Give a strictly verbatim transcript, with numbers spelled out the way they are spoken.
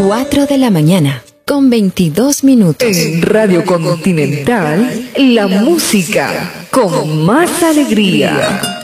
cuatro de la mañana, con veintidós minutos. En Radio Continental, la música con más alegría.